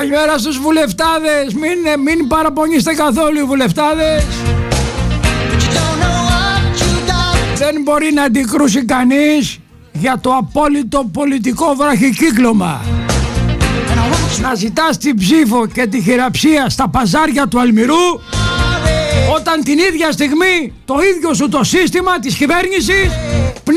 Καλημέρα στους βουλευτάδες. Μην παραπονείστε καθόλου οι βουλευτάδες. Δεν μπορεί να αντικρούσει κανείς για το απόλυτο πολιτικό βραχικύκλωμα. Να ζητάς την ψήφο και τη χειραψία στα παζάρια του Αλμυρού, όταν την ίδια στιγμή το ίδιο σου το σύστημα της κυβέρνησης